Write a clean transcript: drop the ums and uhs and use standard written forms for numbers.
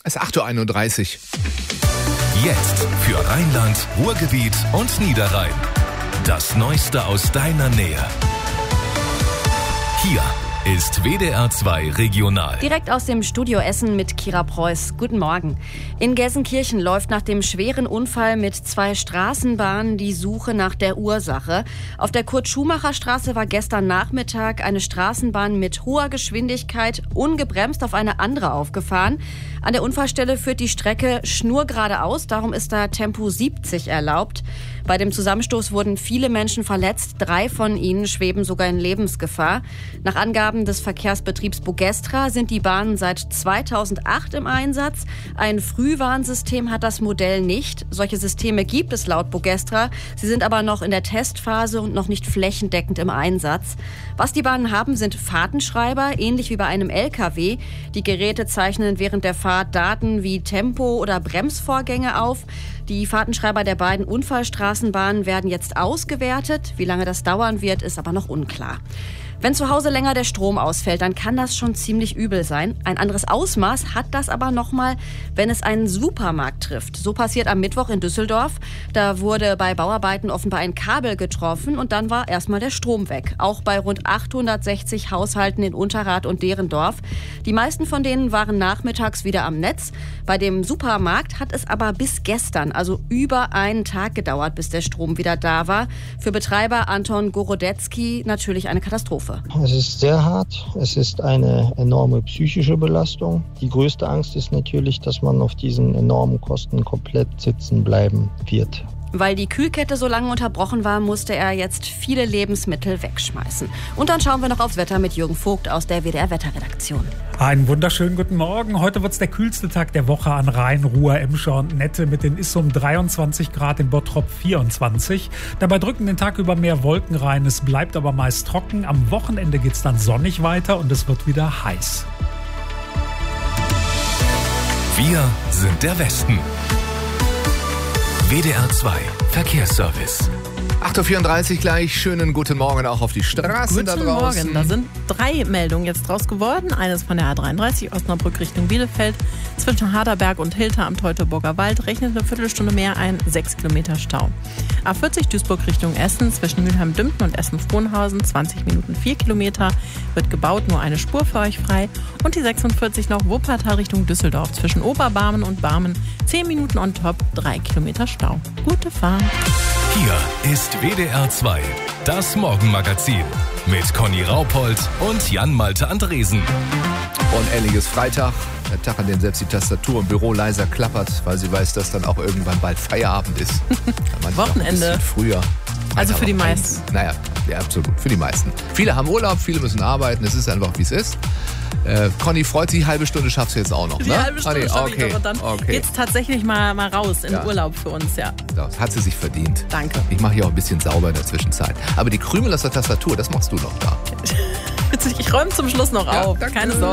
Es ist 8.31 Uhr. Jetzt für Rheinland, Ruhrgebiet und Niederrhein. Das Neueste aus deiner Nähe. Hier ist WDR 2 Regional. Direkt aus dem Studio Essen mit Kira Preuß. Guten Morgen. In Gelsenkirchen läuft nach dem schweren Unfall mit 2 Straßenbahnen die Suche nach der Ursache. Auf der Kurt-Schumacher-Straße war gestern Nachmittag eine Straßenbahn mit hoher Geschwindigkeit ungebremst auf eine andere aufgefahren. An der Unfallstelle führt die Strecke schnurgeradeaus, darum ist da Tempo 70 erlaubt. Bei dem Zusammenstoß wurden viele Menschen verletzt, 3 von ihnen schweben sogar in Lebensgefahr. Nach Angaben des Verkehrsbetriebs Bogestra sind die Bahnen seit 2008 im Einsatz. Ein Frühwarnsystem hat das Modell nicht. Solche Systeme gibt es laut Bogestra. Sie sind aber noch in der Testphase und noch nicht flächendeckend im Einsatz. Was die Bahnen haben, sind Fahrtenschreiber, ähnlich wie bei einem LKW. Die Geräte zeichnen während der Fahrt Daten wie Tempo- oder Bremsvorgänge auf. Die Fahrtenschreiber der beiden Unfallstraßenbahnen werden jetzt ausgewertet. Wie lange das dauern wird, ist aber noch unklar. Wenn zu Hause länger der Strom ausfällt, dann kann das schon ziemlich übel sein. Ein anderes Ausmaß hat das aber nochmal, wenn es einen Supermarkt trifft. So passiert am Mittwoch in Düsseldorf. Da wurde bei Bauarbeiten offenbar ein Kabel getroffen und dann war erstmal der Strom weg. Auch bei rund 860 Haushalten in Unterrath und Derendorf. Die meisten von denen waren nachmittags wieder am Netz. Bei dem Supermarkt hat es aber bis gestern, also über einen Tag gedauert, bis der Strom wieder da war. Für Betreiber Anton Gorodetzky natürlich eine Katastrophe. Es ist sehr hart. Es ist eine enorme psychische Belastung. Die größte Angst ist natürlich, dass man auf diesen enormen Kosten komplett sitzen bleiben wird. Weil die Kühlkette so lange unterbrochen war, musste er jetzt viele Lebensmittel wegschmeißen. Und dann schauen wir noch aufs Wetter mit Jürgen Vogt aus der WDR-Wetterredaktion. Einen wunderschönen guten Morgen. Heute wird es der kühlste Tag der Woche an Rhein, Ruhr, Emscher und Nette mit den Issum 23 Grad, in Bottrop 24. Dabei drücken den Tag über mehr Wolken rein. Es bleibt aber meist trocken. Am Wochenende geht es dann sonnig weiter und es wird wieder heiß. Wir sind der Westen. WDR 2 Verkehrsservice. 8.34 Uhr gleich. Schönen guten Morgen auch auf die Straßen da draußen. Guten Morgen. Da sind 3 Meldungen jetzt draus geworden. Eines von der A33 Osnabrück Richtung Bielefeld. Zwischen Harderberg und Hilter am Teutoburger Wald rechnet eine Viertelstunde mehr ein, 6 Kilometer Stau. A40 Duisburg Richtung Essen zwischen Mülheim-Dümpten und Essen-Frohnhausen 20 Minuten 4 Kilometer. Wird gebaut, nur eine Spur für euch frei. Und die 46 noch Wuppertal Richtung Düsseldorf zwischen Oberbarmen und Barmen 10 Minuten on top, 3 Kilometer Stau. Gute Fahrt. Hier ist WDR 2, das Morgenmagazin mit Conny Raupold und Jan-Malte Andresen. Und endliches Freitag, der Tag, an dem selbst die Tastatur im Büro leiser klappert, weil sie weiß, dass dann auch irgendwann bald Feierabend ist. Wochenende. Ein bisschen früher. Also für die meisten. Naja, ja, absolut, für die meisten. Viele haben Urlaub, viele müssen arbeiten, es ist einfach, wie es ist. Conny freut sich, halbe Stunde schaffst du jetzt auch noch, die ne? Halbe Stunde schaffe ich doch, und dann geht's tatsächlich mal raus in Urlaub für uns, ja. Das hat sie sich verdient. Danke. Ich mache hier auch ein bisschen sauber in der Zwischenzeit. Aber die Krümel aus der Tastatur, das machst du noch da. Ich räume zum Schluss noch auf, danke. keine Sorge.